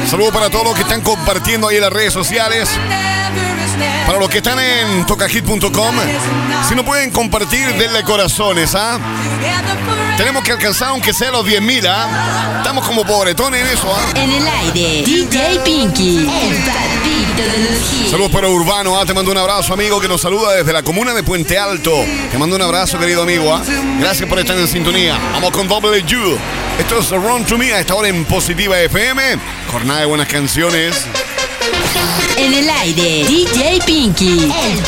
Saludos para todos los que están compartiendo ahí en las redes sociales. Para los que están en tocahit.com, si no pueden compartir, denle corazones, ¿ah? Tenemos que alcanzar aunque sea los 10.000, ¿ah? Estamos como pobretones en eso, ¿ah? En el aire, DJ Pinky, el patito de los hits. Saludos para Urbano, ¿ah? Te mando un abrazo, amigo, que nos saluda desde la comuna de Puente Alto. Te mando un abrazo, querido amigo, ¿ah? Gracias por estar en sintonía. Vamos con W. Esto es Run to Me, a esta hora en Positiva FM. Jornada de buenas canciones. En el aire, DJ Pinky, el